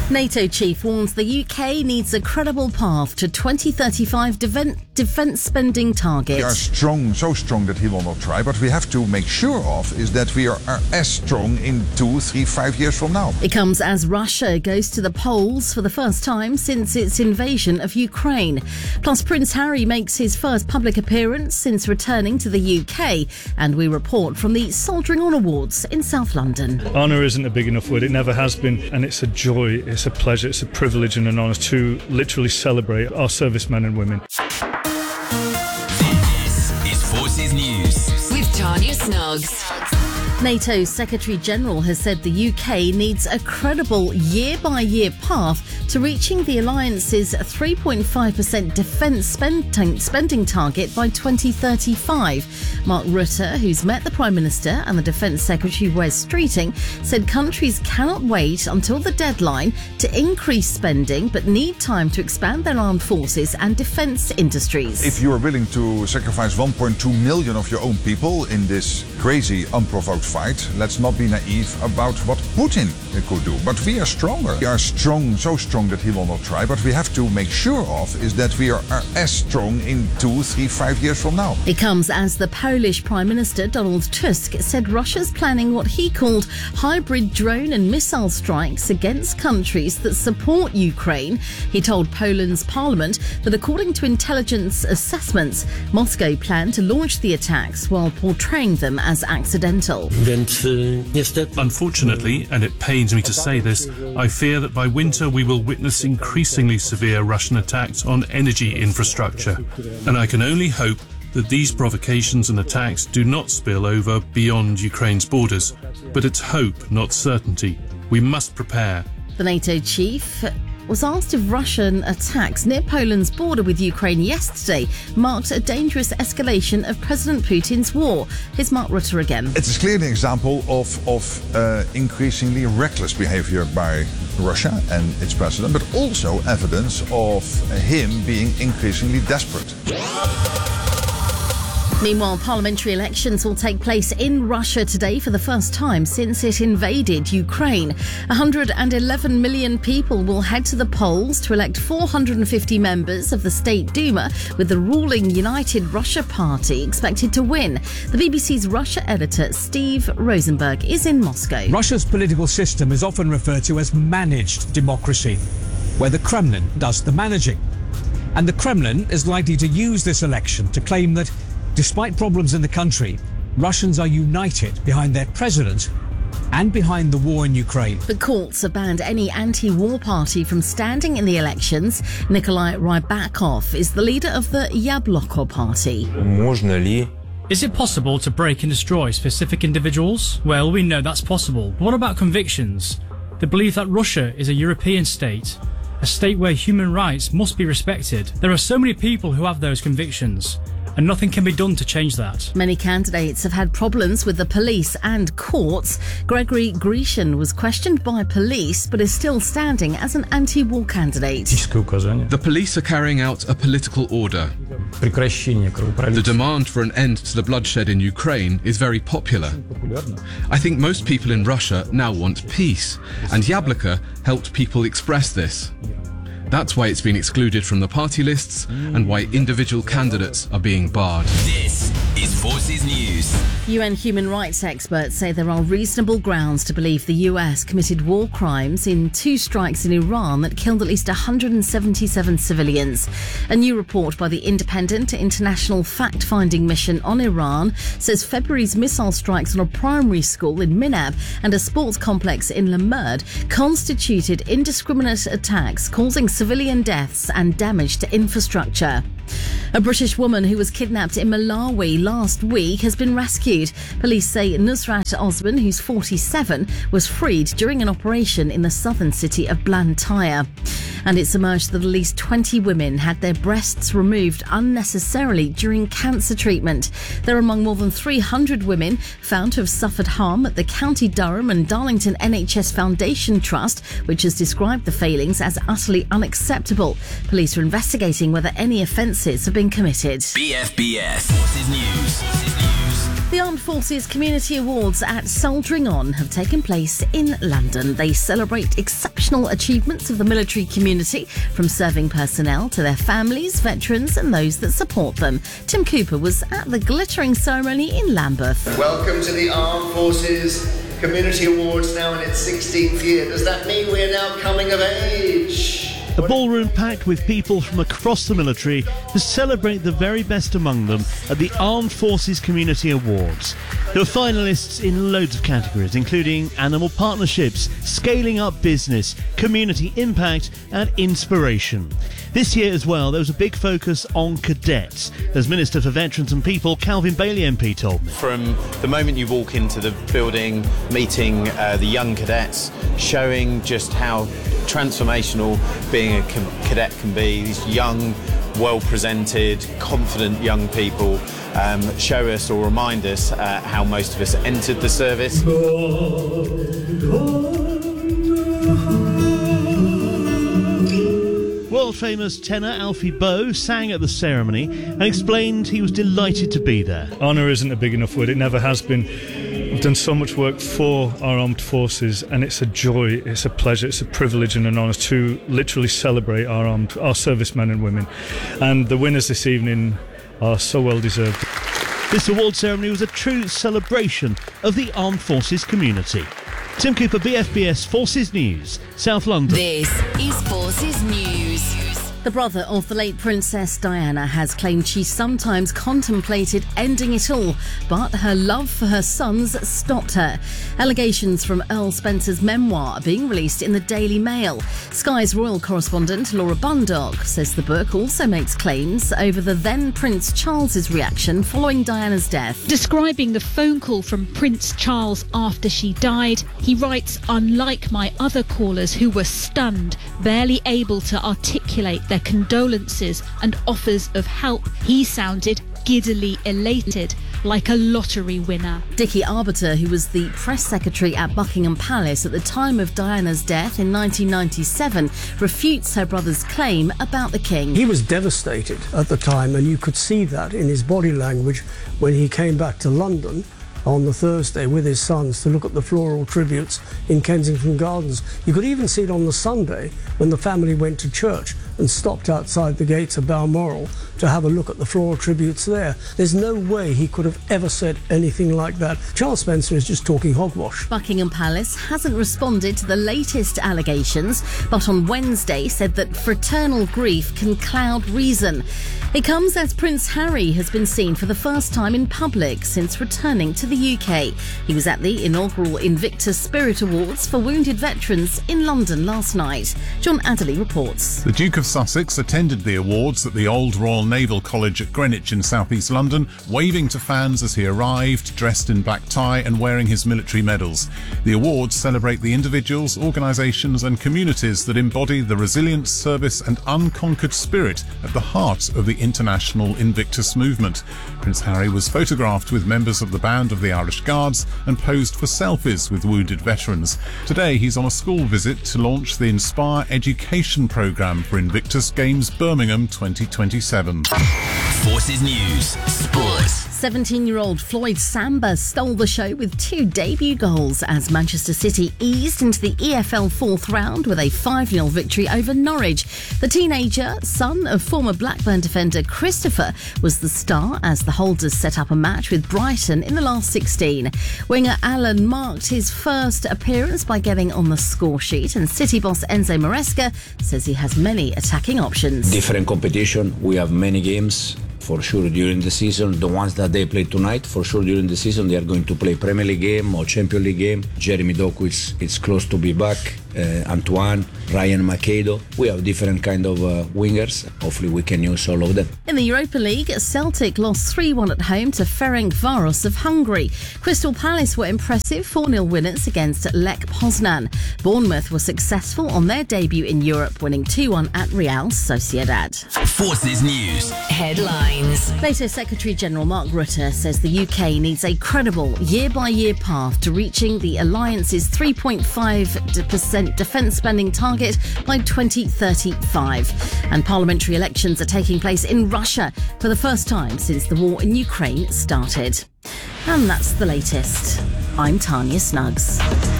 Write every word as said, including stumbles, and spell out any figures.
NATO chief warns the U K needs a credible path to twenty thirty-five defence spending target. We are strong, so strong that he will not try, but we have to make sure of is that we are, are as strong in two, three, five years from now. It comes as Russia goes to the polls for the first time since its invasion of Ukraine. Plus, Prince Harry makes his first public appearance since returning to the U K, and we report from the Soldiering On Awards in South London. Honour isn't a big enough word, it never has been, and it's a joy. It's a pleasure, it's a privilege and an honour to literally celebrate our servicemen and women. This is Forces News with Tanya Snuggs. NATO's Secretary-General has said the U K needs a credible year-by-year path to reaching the alliance's three point five percent defence spending, spending target by twenty thirty-five. Mark Rutte, who's met the Prime Minister and the Defence Secretary Wes Streeting, said countries cannot wait until the deadline to increase spending but need time to expand their armed forces and defence industries. If you are willing to sacrifice one point two million of your own people in this crazy, unprovoked fight, let's not be naive about what Putin could do. But we are stronger. We are strong, so strong that he will not try, but we have to make sure of is that we are, are as strong in two, three, five years from now. It comes as the Polish Prime Minister Donald Tusk said Russia's planning what he called hybrid drone and missile strikes against countries that support Ukraine. He told Poland's parliament that according to intelligence assessments, Moscow planned to launch the attacks while portraying them as accidental. Unfortunately, and it pains me to say this, I fear that by winter we will witness increasingly severe Russian attacks on energy infrastructure. And I can only hope that these provocations and attacks do not spill over beyond Ukraine's borders. But it's hope, not certainty. We must prepare. The NATO chief was asked if Russian attacks near Poland's border with Ukraine yesterday marked a dangerous escalation of President Putin's war. Here's Mark Rutte again. It's clearly an example of, of uh, increasingly reckless behavior by Russia and its president, but also evidence of him being increasingly desperate. Meanwhile, parliamentary elections will take place in Russia today for the first time since it invaded Ukraine. one hundred eleven million people will head to the polls to elect four hundred fifty members of the State Duma, with the ruling United Russia Party expected to win. The B B C's Russia editor Steve Rosenberg is in Moscow. Russia's political system is often referred to as managed democracy, where the Kremlin does the managing. And the Kremlin is likely to use this election to claim that despite problems in the country, Russians are united behind their president and behind the war in Ukraine. The courts have banned any anti-war party from standing in the elections. Nikolai Rybakov is the leader of the Yabloko party. Is it possible to break and destroy specific individuals? Well, we know that's possible. But what about convictions? The belief that Russia is a European state, a state where human rights must be respected. There are so many people who have those convictions, and nothing can be done to change that. Many candidates have had problems with the police and courts. Gregory Grecian was questioned by police but is still standing as an anti-war candidate. The police are carrying out a political order. The demand for an end to the bloodshed in Ukraine is very popular. I think most people in Russia now want peace, and Yabloko helped people express this. That's why it's been excluded from the party lists and why individual candidates are being barred. This is Forces News. U N human rights experts say there are reasonable grounds to believe the U S committed war crimes in two strikes in Iran that killed at least one hundred seventy-seven civilians. A new report by the Independent International Fact-Finding Mission on Iran says February's missile strikes on a primary school in Minab and a sports complex in Lamerd constituted indiscriminate attacks causing civilian deaths and damage to infrastructure. A British woman who was kidnapped in Malawi last week has been rescued. Police say Nusrat Osman, who's forty-seven, was freed during an operation in the southern city of Blantyre. And it's emerged that at least twenty women had their breasts removed unnecessarily during cancer treatment. They're among more than three hundred women found to have suffered harm at the County Durham and Darlington N H S Foundation Trust, which has described the failings as utterly unacceptable. Police are investigating whether any offences have been committed. B F B S Forces News. Forces News. The Armed Forces Community Awards at Soldiering On have taken place in London. They celebrate exceptional achievements of the military community, from serving personnel to their families, veterans and those that support them. Tim Cooper was at the glittering ceremony in Lambeth. Welcome to the Armed Forces Community Awards, now in its sixteenth year. Does that mean we're now coming of age? A ballroom packed with people from across the military to celebrate the very best among them at the Armed Forces Community Awards. There were finalists in loads of categories, including animal partnerships, scaling up business, community impact and inspiration. This year as well, there was a big focus on cadets, as Minister for Veterans and People, Calvin Bailey M P told me. From the moment you walk into the building, meeting uh, the young cadets, showing just how transformational being a cadet can be. These young, well-presented, confident young people um, show us or remind us uh, how most of us entered the service. World-famous tenor Alfie Boe sang at the ceremony and explained he was delighted to be there. Honour isn't a big enough word, it never has been. I've done so much work for our armed forces, and it's a joy, it's a pleasure, it's a privilege and an honour to literally celebrate our armed, our servicemen and women. And the winners this evening are so well deserved. This award ceremony was a true celebration of the armed forces community. Tim Cooper, B F B S Forces News, South London. This is Forces News. The brother of the late Princess Diana has claimed she sometimes contemplated ending it all, but her love for her sons stopped her. Allegations from Earl Spencer's memoir are being released in the Daily Mail. Sky's royal correspondent Laura Bundock says the book also makes claims over the then Prince Charles's reaction following Diana's death. Describing the phone call from Prince Charles after she died, he writes, "Unlike my other callers who were stunned, barely able to articulate their condolences and offers of help, he sounded giddily elated, like a lottery winner." Dickie Arbiter, who was the press secretary at Buckingham Palace at the time of Diana's death in nineteen ninety-seven, refutes her brother's claim about the king. He was devastated at the time, and you could see that in his body language when he came back to London on the Thursday with his sons to look at the floral tributes in Kensington Gardens. You could even see it on the Sunday when the family went to church and stopped outside the gates of Balmoral to have a look at the floral tributes there. There's no way he could have ever said anything like that. Charles Spencer is just talking hogwash. Buckingham Palace hasn't responded to the latest allegations, but on Wednesday said that fraternal grief can cloud reason. It comes as Prince Harry has been seen for the first time in public since returning to the U K. He was at the inaugural Invictus Spirit Awards for wounded veterans in London last night. John Adderley reports. The Duke of Sussex attended the awards at the Old Royal Naval College at Greenwich in southeast London, waving to fans as he arrived, dressed in black tie and wearing his military medals. The awards celebrate the individuals, organisations and communities that embody the resilience, service and unconquered spirit at the heart of the international Invictus movement. Prince Harry was photographed with members of the band of the Irish Guards and posed for selfies with wounded veterans. Today he's on a school visit to launch the Inspire education programme for Invictus Games Birmingham twenty twenty-seven. Forces News Sports. seventeen-year-old Floyd Samba stole the show with two debut goals as Manchester City eased into the E F L fourth round with a five nil victory over Norwich. The teenager, son of former Blackburn defender Christopher, was the star as the Holders set up a match with Brighton in the last sixteen. Winger Alan marked his first appearance by getting on the score sheet, and City boss Enzo Maresca says he has many attacking options. Different competition, we have many games. For sure during the season, the ones that they play tonight, for sure during the season they are going to play Premier League game or Champions League game. Jeremy Doku is, is close to be back, uh, Antoine, Ryan Macedo. We have different kind of uh, wingers. Hopefully we can use all of them. In the Europa League, Celtic lost three one at home to Ferencváros of Hungary. Crystal Palace were impressive four nil winners against Lech Poznan. Bournemouth were successful on their debut in Europe, winning two one at Real Sociedad. Forces News Headlines. NATO Secretary-General Mark Rutte says the U K needs a credible year-by-year path to reaching the alliance's three point five percent defence spending target by twenty thirty-five. And parliamentary elections are taking place in Russia for the first time since the war in Ukraine started. And that's the latest. I'm Tanya Snuggs.